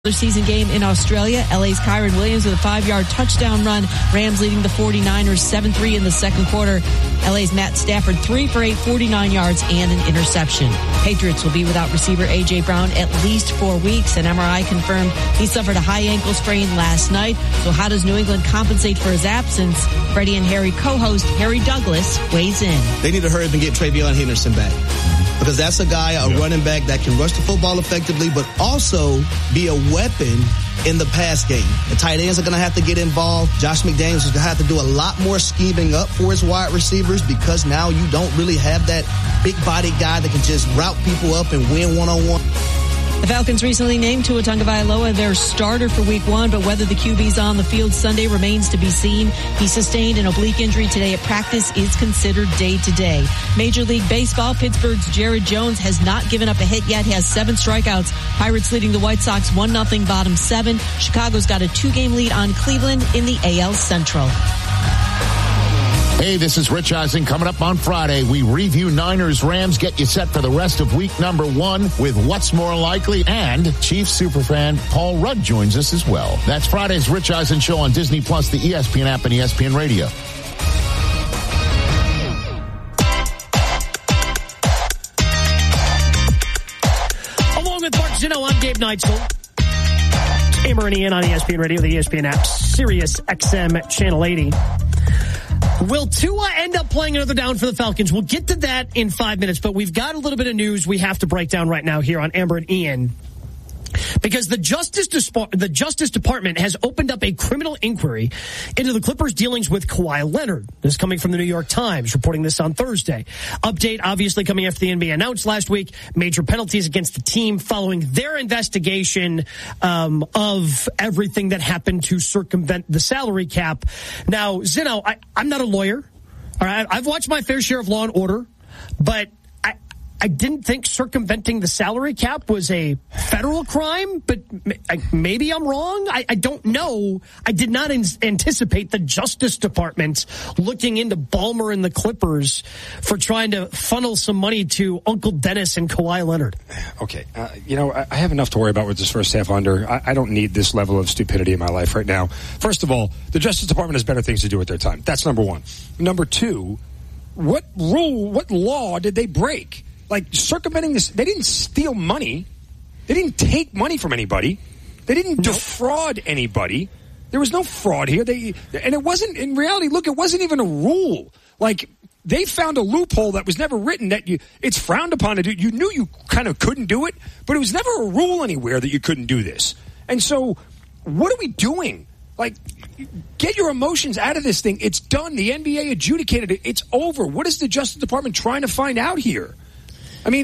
Season game in Australia. LA's Kyron Williams with a 5-yard touchdown run. Rams leading the 49ers 7-3 in the second quarter. LA's Matt Stafford 3 for 8, 49 yards and an interception. Patriots will be without receiver A.J. Brown at least 4 weeks. An MRI confirmed he suffered a high ankle sprain last night. So how does New England compensate for his absence? Freddie and Harry co-host Harry Douglas weighs in. They need to hurry up and get Travion Henderson back. Because that's a guy, a running back that can rush the football effectively, but also be a weapon in the pass game. The tight ends are going to have to get involved. Josh McDaniels is going to have to do a lot more scheming up for his wide receivers because now you don't really have that big-bodied guy that can just route people up and win one-on-one. The Falcons recently named Tua Tagovailoa their starter for Week 1, but whether the QB's on the field Sunday remains to be seen. He sustained an oblique injury today at practice, is considered day-to-day. Major League Baseball, Pittsburgh's Jared Jones has not given up a hit yet. He has 7 strikeouts. Pirates leading the White Sox 1-0, bottom 7. Chicago's got a 2-game lead on Cleveland in the AL Central. Hey, this is Rich Eisen. Coming up on Friday, we review Niners-Rams, get you set for the rest of week number 1 with What's More Likely, and Chiefs superfan Paul Rudd joins us as well. That's Friday's Rich Eisen Show on Disney+, the ESPN app, and ESPN Radio. Along with Mark Zinno, I'm Gabe Neitzel. Amber and Ian on ESPN Radio, the ESPN app, Sirius XM Channel 80. Will Tua end up playing another down for the Falcons? We'll get to that in 5 minutes, but we've got a little bit of news we have to break down right now here on Amber and Ian. Because the Justice Department has opened up a criminal inquiry into the Clippers' dealings with Kawhi Leonard. This is coming from the New York Times, reporting this on Thursday. Update obviously coming after the NBA announced last week major penalties against the team following their investigation of everything that happened to circumvent the salary cap. Now, Zinno, I'm not a lawyer. All right, I've watched my fair share of Law and Order, but I didn't think circumventing the salary cap was a federal crime, but maybe I'm wrong. I don't know. I did not anticipate the Justice Department looking into Ballmer and the Clippers for trying to funnel some money to Uncle Dennis and Kawhi Leonard. Okay. I have enough to worry about with this first half under. I don't need this level of stupidity in my life right now. First of all, the Justice Department has better things to do with their time. That's number one. Number two, what law did they break? Like, circumventing this, they didn't steal money. They didn't take money from anybody. They didn't defraud anybody. There was no fraud here. And it wasn't, in reality, look, it wasn't even a rule. Like, they found a loophole that was never written that it's frowned upon to do. You knew you kind of couldn't do it, but it was never a rule anywhere that you couldn't do this. And so, what are we doing? Like, get your emotions out of this thing. It's done. The NBA adjudicated it. It's over. What is the Justice Department trying to find out here? I mean,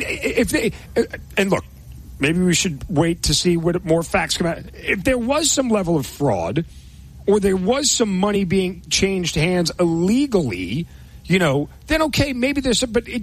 and look, maybe we should wait to see what more facts come out. If there was some level of fraud or there was some money being changed hands illegally, then okay, maybe there's some, but I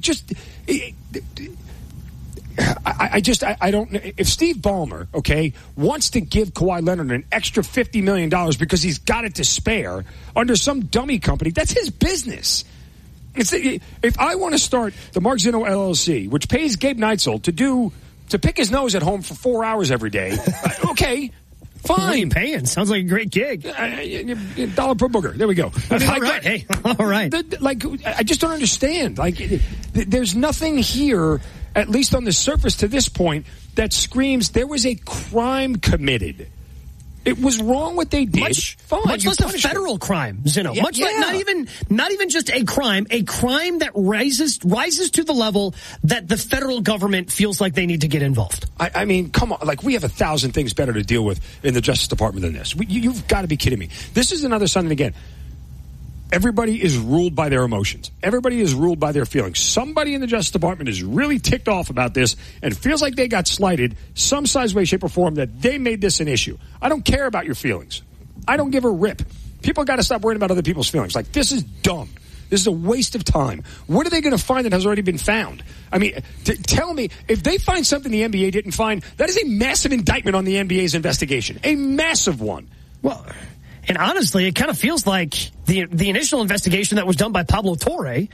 don't, if Steve Ballmer, okay, wants to give Kawhi Leonard an extra $50 million because he's got it to spare under some dummy company, that's his business. If I want to start the Mark Zinno LLC, which pays Gabe Neitzel to pick his nose at home for 4 hours every day, okay, fine. What are you paying? Sounds like a great gig. $1 per booger. There we go. All right. Hey, all right. I just don't understand. There's nothing here, at least on the surface to this point, that screams there was a crime committed. It was wrong what they did. Much less a federal crime, Zinno. Like not even just a crime that rises to the level that the federal government feels like they need to get involved. I mean, come on. Like, we have 1,000 things better to deal with in the Justice Department than this. You've got to be kidding me. This is another Sunday again. Everybody is ruled by their emotions. Everybody is ruled by their feelings. Somebody in the Justice Department is really ticked off about this and feels like they got slighted some size, way, shape, or form, that they made this an issue. I don't care about your feelings. I don't give a rip. People got to stop worrying about other people's feelings. Like, this is dumb. This is a waste of time. What are they going to find that has already been found? I mean, tell me, if they find something the NBA didn't find, that is a massive indictment on the NBA's investigation. A massive one. Well, and honestly, it kind of feels like the initial investigation that was done by Pablo Torre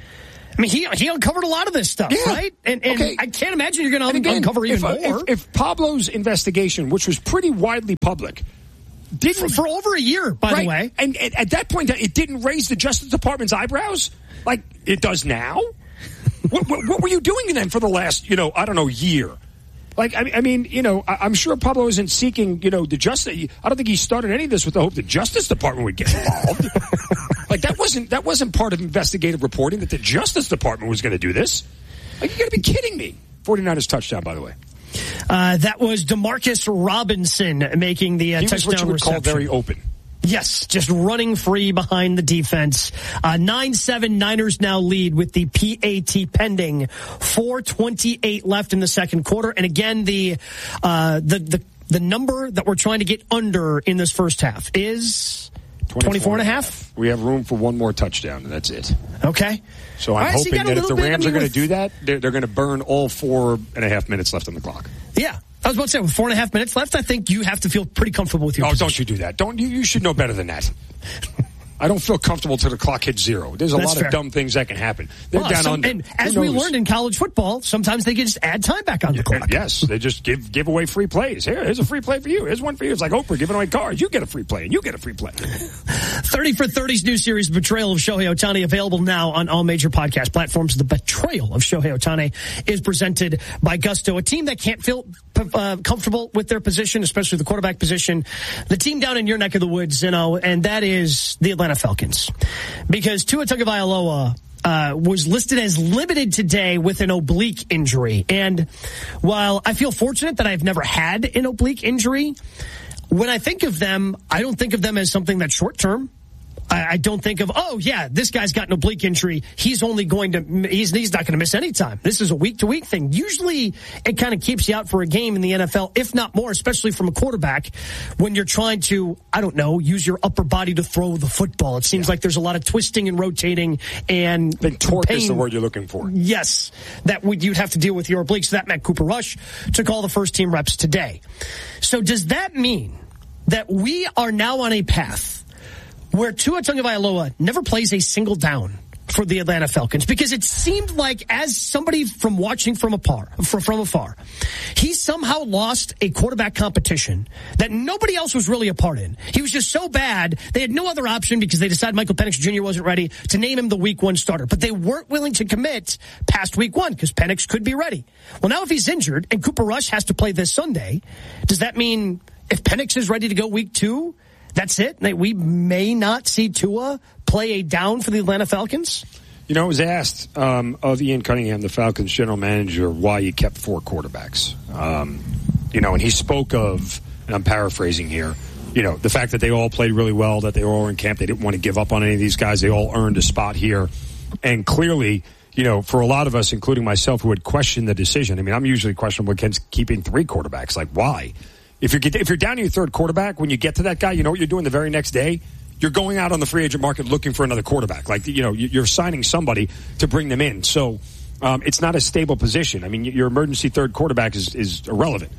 I mean, he uncovered a lot of this stuff, right? And okay. I can't imagine you're going to uncover even more. If Pablo's investigation, which was pretty widely public, didn't for over a year, by the way, and at that point, it didn't raise the Justice Department's eyebrows like it does now. What were you doing then for the last, year? Like, I mean, I'm sure Pablo isn't seeking, the justice. I don't think he started any of this with the hope the Justice Department would get involved. Like, that wasn't part of investigative reporting that the Justice Department was going to do this. Like, you got to be kidding me. 49ers touchdown, by the way. That was DeMarcus Robinson making the touchdown reception. He was what you would call very open. Yes, just running free behind the defense. 9-7 Niners now lead with the PAT pending. 4:28 left in the second quarter. And again, the number that we're trying to get under in this first half is 24.5. We have room for one more touchdown, and that's it. Okay. So I'm hoping that if the Rams are going to do that, they're going to burn all 4.5 minutes left on the clock. Yeah. I was about to say, with 4.5 minutes left, I think you have to feel pretty comfortable with your position. Don't you do that. You should know better than that. I don't feel comfortable till the clock hits zero. There's a lot of dumb things that can happen. They're down under. And as we learned in college football, sometimes they can just add time back on the clock. Yes, they just give away free plays. Here's a free play for you. Here's one for you. It's like Oprah giving away cars. You get a free play, and you get a free play. 30 for 30's new series, Betrayal of Shohei Ohtani, available now on all major podcast platforms. The Betrayal of Shohei Ohtani is presented by Gusto, a team that can't feel comfortable with their position, especially the quarterback position. The team down in your neck of the woods, and that is the Atlanta Falcons. Because Tua Tagovailoa was listed as limited today with an oblique injury. And while I feel fortunate that I've never had an oblique injury, when I think of them, I don't think of them as something that's short-term. I don't think of, this guy's got an oblique injury. He's not going to miss any time. This is a week-to-week thing. Usually it kind of keeps you out for a game in the NFL, if not more, especially from a quarterback, when you're trying to, use your upper body to throw the football. It seems like there's a lot of twisting and rotating and I think torque is the word you're looking for. Yes, you'd have to deal with your obliques. So that meant Cooper Rush took all the first-team reps today. So does that mean that we are now on a path where Tua Tagovailoa never plays a single down for the Atlanta Falcons? Because it seemed like, as somebody from watching from afar, he somehow lost a quarterback competition that nobody else was really a part in. He was just so bad, they had no other option because they decided Michael Penix Jr. wasn't ready to name him the Week 1 starter. But they weren't willing to commit past Week 1 because Penix could be ready. Well, now if he's injured and Cooper Rush has to play this Sunday, does that mean if Penix is ready to go Week 2, that's it? We may not see Tua play a down for the Atlanta Falcons? It was asked of Ian Cunningham, the Falcons general manager, why he kept 4 quarterbacks. And he spoke of, and I'm paraphrasing here, the fact that they all played really well, that they all were in camp. They didn't want to give up on any of these guys. They all earned a spot here. And clearly, for a lot of us, including myself, who had questioned the decision, I'm usually questionable against keeping 3 quarterbacks. Like, why? If you're down to your third quarterback, when you get to that guy, you know what you're doing the very next day? You're going out on the free agent market looking for another quarterback. Like, you're signing somebody to bring them in. So it's not a stable position. Your emergency third quarterback is irrelevant.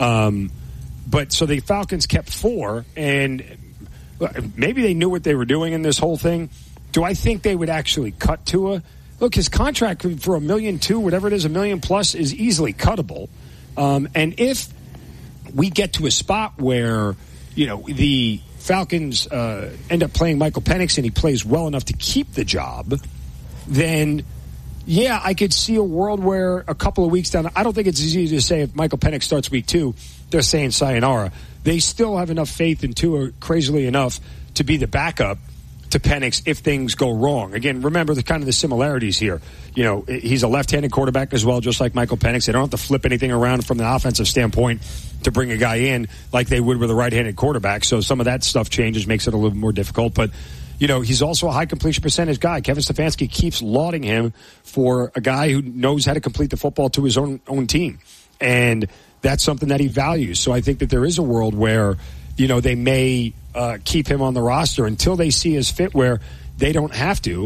But so the Falcons kept 4, and maybe they knew what they were doing in this whole thing. Do I think they would actually cut Tua? Look, his contract for $1.2 million, whatever it is, $1 million plus, is easily cuttable. And if we get to a spot where, the Falcons end up playing Michael Penix and he plays well enough to keep the job, then, I could see a world where a couple of weeks down, I don't think it's easy to say if Michael Penix starts Week 2, they're saying sayonara. They still have enough faith in Tua, crazily enough, to be the backup to Penix if things go wrong. Again, remember the similarities here. He's a left-handed quarterback as well, just like Michael Penix. They don't have to flip anything around from the offensive standpoint to bring a guy in like they would with a right-handed quarterback. So some of that stuff changes, makes it a little more difficult. But, he's also a high completion percentage guy. Kevin Stefanski keeps lauding him for a guy who knows how to complete the football to his own team. And that's something that he values. So I think that there is a world where, they may keep him on the roster until they see his fit where they don't have to.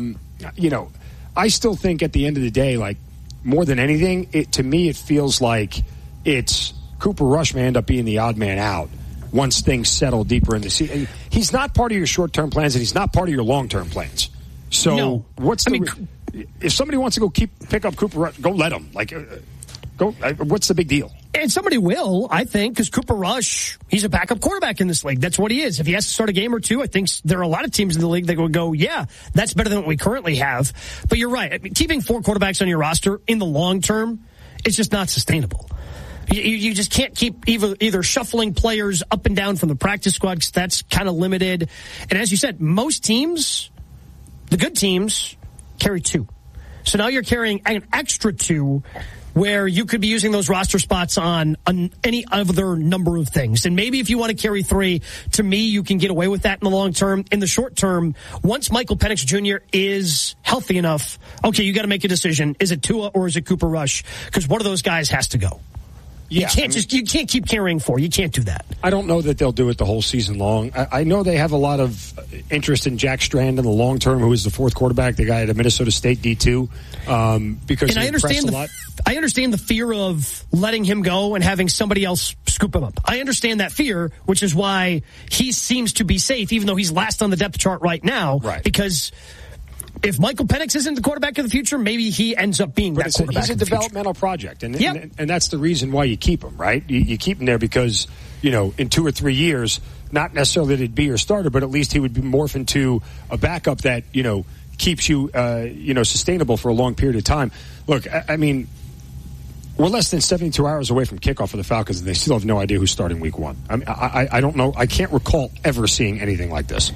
I still think at the end of the day, like, more than anything, to me it feels like it's Cooper Rush may end up being the odd man out once things settle deeper in the season. He's not part of your short-term plans, and he's not part of your long-term plans. So no. what's the if somebody wants to pick up Cooper Rush, go let him. Go. What's the big deal? And somebody will, I think, because Cooper Rush, he's a backup quarterback in this league. That's what he is. If he has to start a game or two, I think there are a lot of teams in the league that would go, yeah, that's better than what we currently have. But you're right. I mean, keeping 4 quarterbacks on your roster in the long term, it's just not sustainable. You just can't keep either shuffling players up and down from the practice squad because that's kind of limited. And as you said, most teams, the good teams, carry 2. So now you're carrying an extra 2 where you could be using those roster spots on any other number of things. And maybe if you want to carry 3, to me, you can get away with that in the long term. In the short term, once Michael Penix Jr. is healthy enough, okay, you got to make a decision. Is it Tua or is it Cooper Rush? Because one of those guys has to go. Yeah, you can't keep carrying 4. You can't do that. I don't know that they'll do it the whole season long. I know they have a lot of interest in Jack Strand in the long term, who is the 4th quarterback, the guy at Minnesota State D2, because I understand the fear of letting him go and having somebody else scoop him up. I understand that fear, which is why he seems to be safe, even though he's last on the depth chart right now. Right. Because if Michael Penix isn't the quarterback of the future, maybe he ends up being that quarterback. He's a developmental project, and that's the reason why you keep him, right? You keep him there because, in 2 or 3 years, not necessarily that he'd be your starter, but at least he would be morph into a backup that, keeps you, sustainable for a long period of time. Look, I mean, we're less than 72 hours away from kickoff for the Falcons, and they still have no idea who's starting week 1. I mean, I don't know. I can't recall ever seeing anything like this.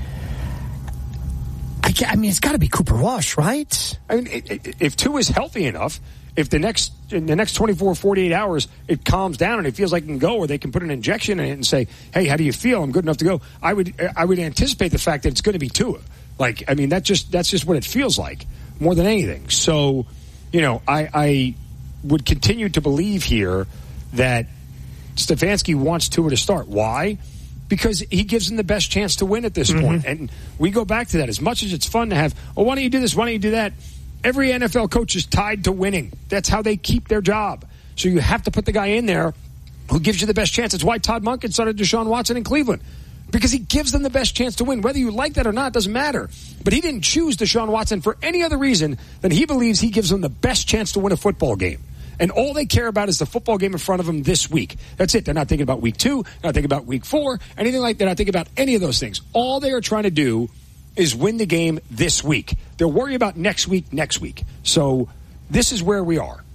I mean, it's got to be Cooper Rush, right? I mean, if Tua is healthy enough, if in the next 24, 48 hours, it calms down and it feels like it can go, or they can put an injection in it and say, hey, how do you feel? I'm good enough to go. I would anticipate the fact that it's going to be Tua. That's just what it feels like more than anything. So, I would continue to believe here that Stefanski wants Tua to start. Why? Because he gives them the best chance to win at this point. And we go back to that. As much as it's fun to have, why don't you do this? Why don't you do that? Every NFL coach is tied to winning. That's how they keep their job. So you have to put the guy in there who gives you the best chance. It's why Todd Monken started Deshaun Watson in Cleveland, because he gives them the best chance to win. Whether you like that or not doesn't matter. But he didn't choose Deshaun Watson for any other reason than he believes he gives them the best chance to win a football game. And all they care about is the football game in front of them this week. That's it. They're not thinking about week 2, not thinking about week 4, anything like that. They're not thinking about any of those things. All they are trying to do is win the game this week. They'll worry about next week. So this is where we are.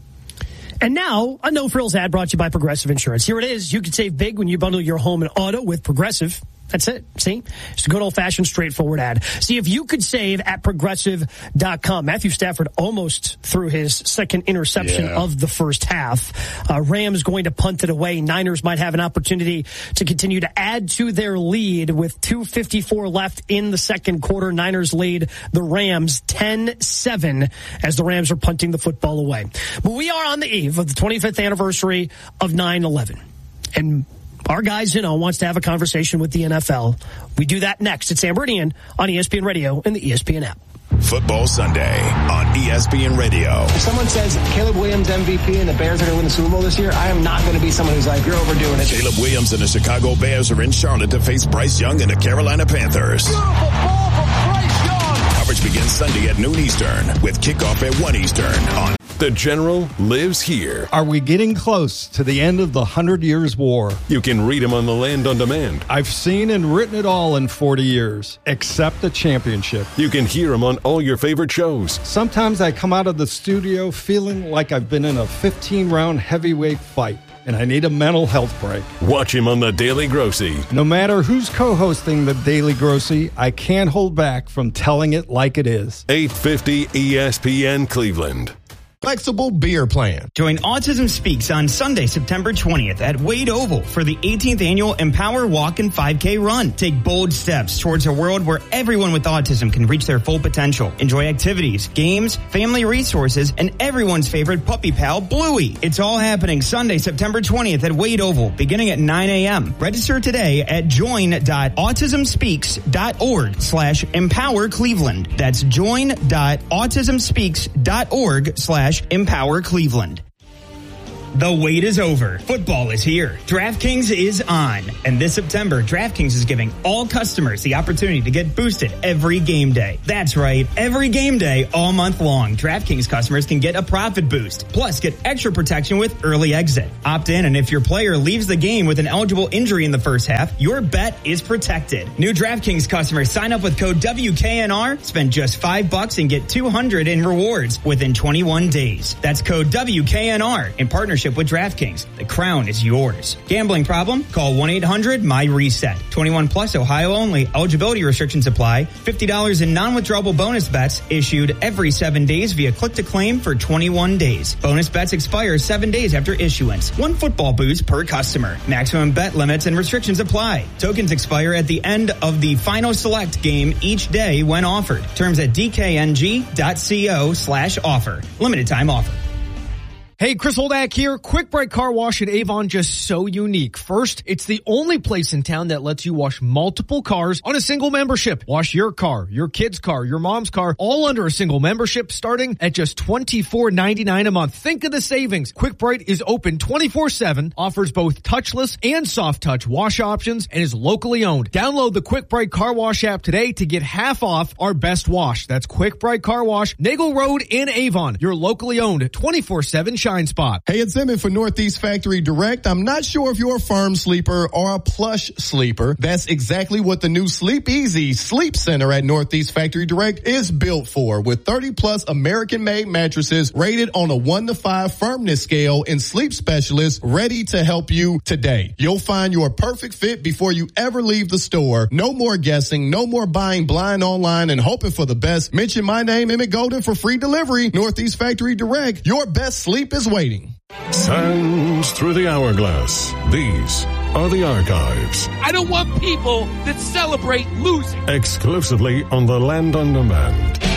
And now, a No Frills ad brought to you by Progressive Insurance. Here it is. You can save big when you bundle your home and auto with Progressive. That's it. See? It's a good old-fashioned, straightforward ad. See if you could save at Progressive.com. Matthew Stafford almost threw his second interception of the first half. Rams going to punt it away. Niners might have an opportunity to continue to add to their lead with 2:54 left in the second quarter. Niners lead the Rams 10-7 as the Rams are punting the football away. But we are on the eve of the 25th anniversary of 9/11. And our guy Zeno wants to have a conversation with the NFL. We do that next. It's Sam Meridian on ESPN Radio and the ESPN app. Football Sunday on ESPN Radio. If someone says Caleb Williams MVP and the Bears are going to win the Super Bowl this year, I am not going to be someone who's like, you're overdoing it. Caleb Williams and the Chicago Bears are in Charlotte to face Bryce Young and the Carolina Panthers. Beautiful ball from Bryce Young. Coverage begins Sunday at noon Eastern with kickoff at 1 Eastern on The General lives here. Are we getting close to the end of the 100 Years' War? You can read him on the Land on Demand. I've seen and written it all in 40 years, except the championship. You can hear him on all your favorite shows. Sometimes I come out of the studio feeling like I've been in a 15-round heavyweight fight, and I need a mental health break. Watch him on The Daily Grossy. No matter who's co-hosting The Daily Grossy, I can't hold back from telling it like it is. 850 ESPN Cleveland. Flexible beer plan. Join Autism Speaks on Sunday, September 20th at Wade Oval for the 18th annual Empower Walk and 5K Run. Take bold steps towards a world where everyone with autism can reach their full potential. Enjoy activities, games, family resources, and everyone's favorite puppy pal, Bluey. It's all happening Sunday, September 20th at Wade Oval, beginning at 9 a.m. Register today at join.autismspeaks.org/Empower Cleveland. That's join.autismspeaks.org/Empower Cleveland. The wait is over. Football is here. DraftKings is on. And this September, DraftKings is giving all customers the opportunity to get boosted every game day. That's right. Every game day all month long, DraftKings customers can get a profit boost. Plus, get extra protection with early exit. Opt in, and if your player leaves the game with an eligible injury in the first half, your bet is protected. New DraftKings customers sign up with code WKNR, spend just $5 and get $200 in rewards within 21 days. That's code WKNR in partnership with DraftKings. The crown is yours. Gambling problem? Call 1-800-MY-RESET. 21 plus, Ohio only. Eligibility restrictions apply. $50 in non-withdrawable bonus bets issued every 7 days via click-to-claim for 21 days. Bonus bets expire 7 days after issuance. One football boost per customer. Maximum bet limits and restrictions apply. Tokens expire at the end of the final select game each day when offered. Terms at dkng.co/offer. Limited time offer. Hey, Chris Holdak here. Quick Break Car Wash in Avon, just so unique. First, it's the only place in town that lets you wash multiple cars on a single membership. Wash your car, your kid's car, your mom's car, all under a single membership starting at just $24.99 a month. Think of the savings. Quick Break is open 24/7, offers both touchless and soft touch wash options, and is locally owned. Download the Quick Break Car Wash app today to get half off our best wash. That's Quick Break Car Wash, Nagel Road in Avon. Your locally owned 24/7 shine spot. Hey, it's Emmett for Northeast Factory Direct. I'm not sure if you're a firm sleeper or a plush sleeper. That's exactly what the new Sleep Easy Sleep Center at Northeast Factory Direct is built for, with 30-plus American-made mattresses rated on a 1 to 5 firmness scale and sleep specialists ready to help you today. You'll find your perfect fit before you ever leave the store. No more guessing, no more buying blind online and hoping for the best. Mention my name, Emmett Golden, for free delivery. Northeast Factory Direct. Your best sleep is waiting. Sands through the hourglass. These are the archives. I don't want people that celebrate losing. Exclusively on the Land on Demand.